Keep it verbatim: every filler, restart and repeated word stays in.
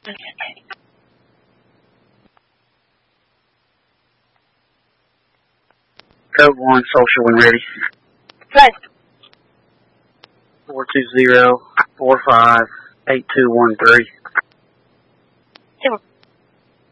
Code one, social when ready. Good. Four two zero four five eight two one three.